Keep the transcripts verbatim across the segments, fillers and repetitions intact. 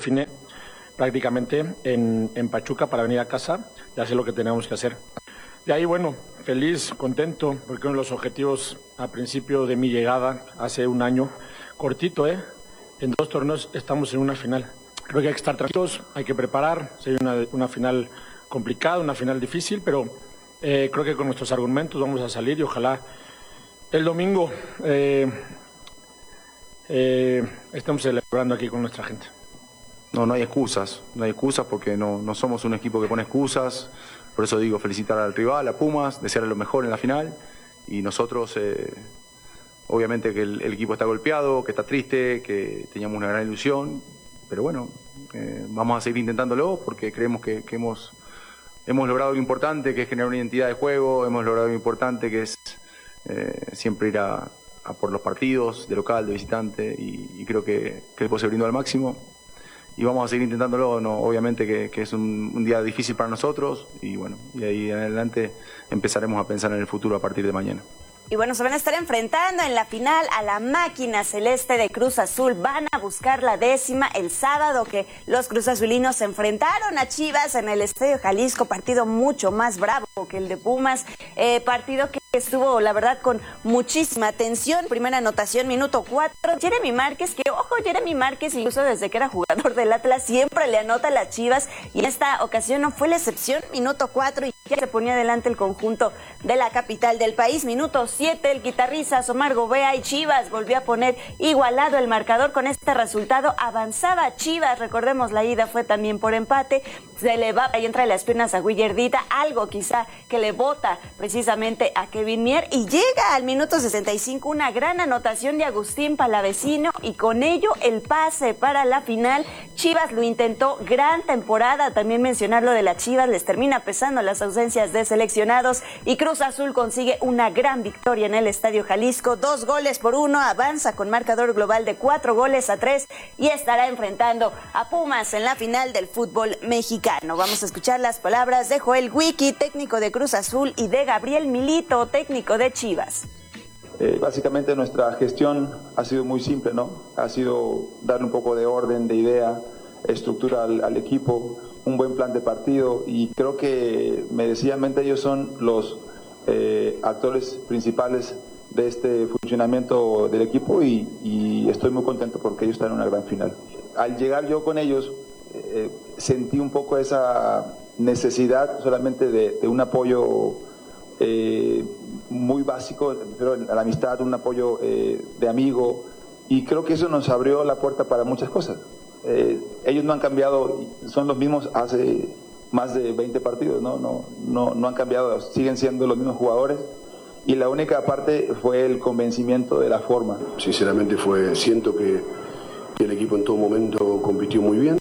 define prácticamente en, en Pachuca para venir a casa y hacer lo que tenemos que hacer. De ahí, bueno, feliz, contento, porque uno de los objetivos a principio de mi llegada, hace un año, cortito, ¿eh? En dos torneos estamos en una final. Creo que hay que estar tranquilos, hay que preparar, sería una, una final complicada, una final difícil, pero eh, creo que con nuestros argumentos vamos a salir y ojalá el domingo eh, eh, estemos celebrando aquí con nuestra gente. No, no hay excusas, no hay excusas porque no, no somos un equipo que pone excusas, por eso digo felicitar al rival, a Pumas, desearle lo mejor en la final y nosotros, eh, obviamente que el, el equipo está golpeado, que está triste, que teníamos una gran ilusión, pero bueno, eh, vamos a seguir intentándolo porque creemos que, que hemos, hemos logrado lo importante, que es generar una identidad de juego, hemos logrado lo importante que es eh, siempre ir a, a por los partidos, de local, de visitante y, y creo que, que el equipo se brindó al máximo. Y vamos a seguir intentándolo, no, obviamente que, que es un, un día difícil para nosotros y bueno, y ahí en adelante empezaremos a pensar en el futuro a partir de mañana. Y bueno, se van a estar enfrentando en la final a la máquina celeste de Cruz Azul. Van a buscar la décima el sábado, que los cruzazulinos se enfrentaron a Chivas en el Estadio Jalisco. Partido mucho más bravo que el de Pumas. Eh, partido que estuvo, la verdad, con muchísima tensión. Primera anotación, minuto cuatro. Jeremy Márquez, que ojo, Jeremy Márquez, incluso desde que era jugador del Atlas, siempre le anota a las Chivas. Y en esta ocasión no fue la excepción. Minuto cuatro y ya se ponía adelante el conjunto de la capital del país. Minuto siete, el guitarrista Omar Gobea y Chivas volvió a poner igualado el marcador. Con este resultado avanzaba Chivas, recordemos la ida fue también por empate, se le va y entra de las piernas a Willardita, algo quizá que le bota precisamente a Kevin Mier y llega al minuto sesenta y cinco una gran anotación de Agustín Palavecino y con ello el pase para la final. Chivas lo intentó, gran temporada, también mencionar lo de las Chivas, les termina pesando las ausencias de seleccionados y Cruz Azul consigue una gran victoria en el Estadio Jalisco, dos goles por uno, avanza con marcador global de cuatro goles a tres y estará enfrentando a Pumas en la final del fútbol mexicano. Vamos a escuchar las palabras de Joel Wiki, técnico de Cruz Azul, y de Gabriel Milito, técnico de Chivas. Eh, básicamente nuestra gestión ha sido muy simple, ¿no? Ha sido darle un poco de orden, de idea, estructura al, al equipo, un buen plan de partido y creo que merecidamente ellos son los Eh, actores principales de este funcionamiento del equipo y, y estoy muy contento porque ellos están en una gran final. Al llegar yo con ellos eh, sentí un poco esa necesidad solamente de, de un apoyo eh, muy básico, pero a la amistad, un apoyo eh, de amigo y creo que eso nos abrió la puerta para muchas cosas. Eh, ellos no han cambiado, son los mismos hace más de veinte partidos, ¿no? No, no, no han cambiado, siguen siendo los mismos jugadores y la única parte fue el convencimiento de la forma. Sinceramente fue, siento que, que el equipo en todo momento compitió muy bien.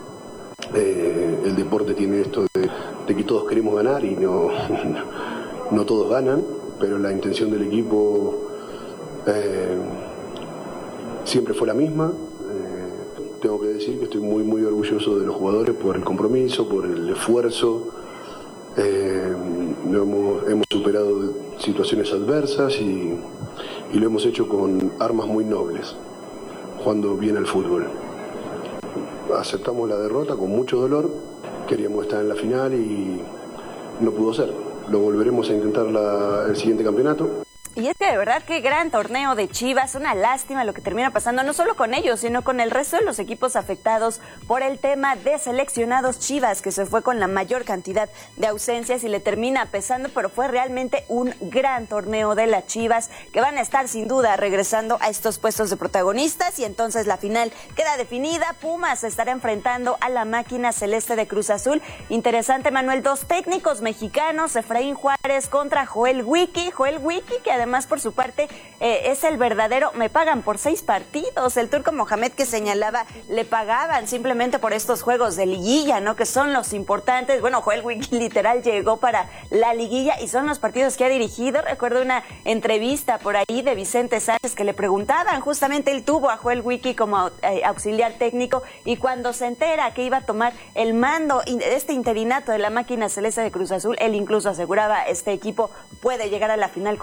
Eh, el deporte tiene esto de, de que todos queremos ganar y no, no todos ganan, pero la intención del equipo eh, siempre fue la misma. Tengo que decir que estoy muy muy orgulloso de los jugadores por el compromiso, por el esfuerzo. Eh, hemos, hemos superado situaciones adversas y, y lo hemos hecho con armas muy nobles, jugando bien al fútbol. Aceptamos la derrota con mucho dolor, queríamos estar en la final y no pudo ser. Lo volveremos a intentar la, el siguiente campeonato. Y es que de verdad qué gran torneo de Chivas, una lástima lo que termina pasando, no solo con ellos, sino con el resto de los equipos afectados por el tema de seleccionados. Chivas, que se fue con la mayor cantidad de ausencias y le termina pesando, pero fue realmente un gran torneo de las Chivas, que van a estar sin duda regresando a estos puestos de protagonistas y entonces la final queda definida. Pumas estará enfrentando a la máquina celeste de Cruz Azul. Interesante, Manuel, dos técnicos mexicanos, Efraín Juárez contra Joel Wiki, Joel Wiki que además Además, por su parte, eh, es el verdadero, me pagan por seis partidos. El turco Mohamed que señalaba, le pagaban simplemente por estos juegos de liguilla, ¿no? Que son los importantes. Bueno, Joel Wiki literal llegó para la liguilla y son los partidos que ha dirigido. Recuerdo una entrevista por ahí de Vicente Sánchez que le preguntaban, justamente él tuvo a Joel Wiki como eh, auxiliar técnico y cuando se entera que iba a tomar el mando, este interinato de la máquina celeste de Cruz Azul, él incluso aseguraba, este equipo puede llegar a la final con Joel Wiki.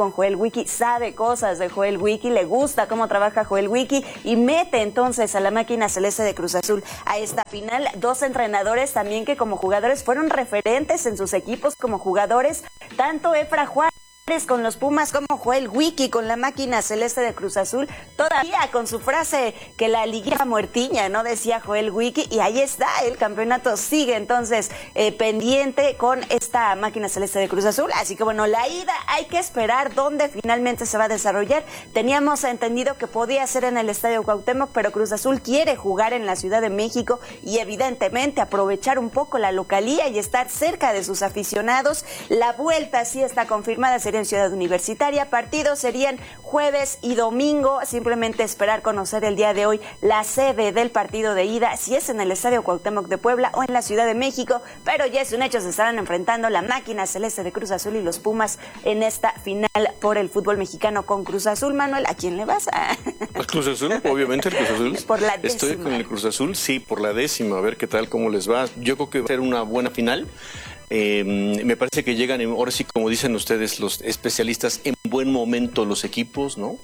Wiki sabe cosas de Joel Wiki, le gusta cómo trabaja Joel Wiki y mete entonces a la máquina celeste de Cruz Azul a esta final. Dos entrenadores también que como jugadores fueron referentes en sus equipos como jugadores, tanto Efra Juárez con los Pumas como Joel Wiki con la máquina celeste de Cruz Azul, todavía con su frase que la liguilla muertiña, ¿no? Decía Joel Wiki, y ahí está, el campeonato sigue entonces eh, pendiente con esta máquina celeste de Cruz Azul, así que bueno, la ida hay que esperar dónde finalmente se va a desarrollar. Teníamos entendido que podía ser en el Estadio Cuauhtémoc, pero Cruz Azul quiere jugar en la Ciudad de México y evidentemente aprovechar un poco la localía y estar cerca de sus aficionados. La vuelta sí está confirmada, sería en Ciudad Universitaria. Partidos serían jueves y domingo. Simplemente esperar conocer el día de hoy la sede del partido de ida, si es en el Estadio Cuauhtémoc de Puebla o en la Ciudad de México, pero ya es un hecho, se estarán enfrentando la máquina celeste de Cruz Azul y los Pumas en esta final por el fútbol mexicano con Cruz Azul. Manuel, ¿a quién le vas? ¿A Cruz Azul? Obviamente el Cruz Azul. Por la décima. Estoy con el Cruz Azul, sí, por la décima, a ver qué tal, cómo les va. Yo creo que va a ser una buena final. Eh, me parece que llegan, ahora sí, como dicen ustedes, los especialistas, en buen momento los equipos, ¿no?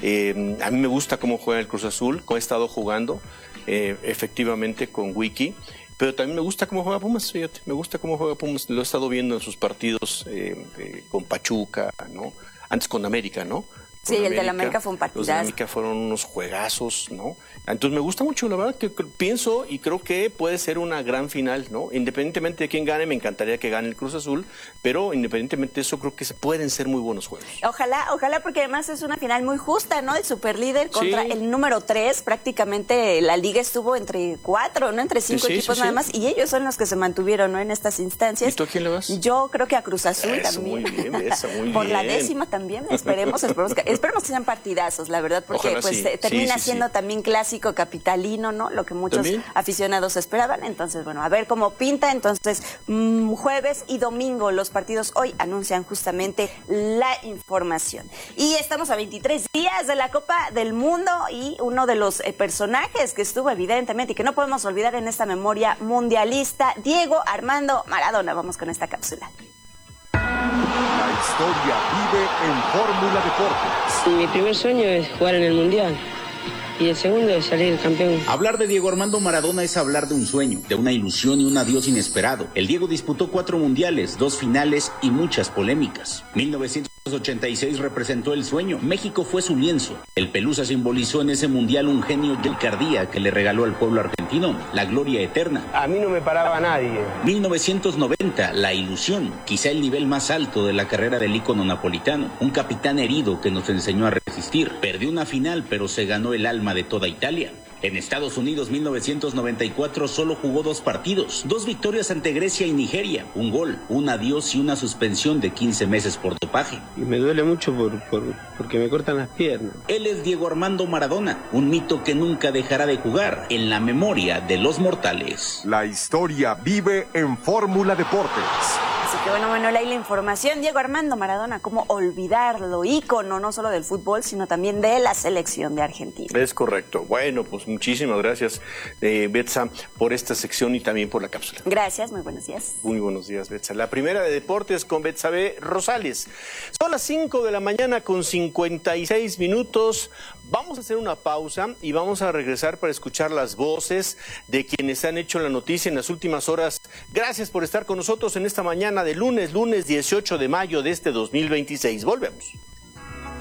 Eh, a mí me gusta cómo juega el Cruz Azul, cómo he estado jugando, eh, efectivamente, con Wiki, pero también me gusta cómo juega Pumas, fíjate, me gusta cómo juega Pumas, lo he estado viendo en sus partidos eh, eh, con Pachuca, ¿no? Antes con América, ¿no? Sí, el de la América fue un partidazo. Los de la América fueron unos juegazos, ¿no? Entonces me gusta mucho, la verdad, que, que pienso y creo que puede ser una gran final, ¿no? Independientemente de quién gane, me encantaría que gane el Cruz Azul, pero independientemente de eso, creo que se pueden ser muy buenos juegos. Ojalá, ojalá, porque además es una final muy justa, ¿no? El superlíder contra Sí. el número tres, prácticamente la liga estuvo entre cuatro, ¿no? Entre cinco Sí, sí, equipos sí, nada sí. más, y ellos son los que se mantuvieron, ¿no? En estas instancias. ¿Y tú a quién le vas? Yo creo que a Cruz Azul Eso, también. muy bien, esa, muy Por la bien. décima también, esperemos, esperemos que, esperemos que sean partidazos, la verdad, porque Ojalá pues sí. eh, termina Sí, sí, siendo sí. también clásico capitalino, ¿no? Lo que muchos ¿También? aficionados esperaban. Entonces, bueno, a ver cómo pinta. Entonces, mmm, jueves y domingo los partidos hoy anuncian justamente la información. Y estamos a veintitrés días de la Copa del Mundo y uno de los eh, personajes que estuvo evidentemente y que no podemos olvidar en esta memoria mundialista, Diego Armando Maradona. Vamos con esta cápsula. La historia vive en Fórmula Deportes. Mi primer sueño es jugar en el Mundial. Y el segundo es salir campeón. Hablar de Diego Armando Maradona es hablar de un sueño, de una ilusión y un adiós inesperado. El Diego disputó cuatro mundiales, dos finales y muchas polémicas. mil novecientos ochenta y seis representó el sueño. México fue su lienzo. El Pelusa simbolizó en ese mundial un genio de picardía que le regaló al pueblo argentino la gloria eterna. A mí no me paraba nadie. mil novecientos noventa, la ilusión, quizá el nivel más alto de la carrera del ícono napolitano. Un capitán herido que nos enseñó a resistir. Perdió una final, pero se ganó el alma de toda Italia. En Estados Unidos, mil novecientos noventa y cuatro, solo jugó dos partidos, dos victorias ante Grecia y Nigeria, un gol, un adiós y una suspensión de quince meses por dopaje. Y me duele mucho por, por, porque me cortan las piernas. Él es Diego Armando Maradona, un mito que nunca dejará de jugar en la memoria de los mortales. La historia vive en Fórmula Deportes. Así que bueno, Manuel, ahí la información. Diego Armando Maradona, cómo olvidarlo, ícono no solo del fútbol, sino también de la selección de Argentina. Es correcto. Bueno, pues muchísimas gracias, eh, Betsa, por esta sección y también por la cápsula. Gracias, muy buenos días. Muy buenos días, Betsa. La primera de deportes con Betsabe Rosales. Son las cinco de la mañana con cincuenta y seis minutos. Vamos a hacer una pausa y vamos a regresar para escuchar las voces de quienes han hecho la noticia en las últimas horas. Gracias por estar con nosotros en esta mañana de lunes, lunes dieciocho de mayo de este dos mil veintiséis. Volvemos.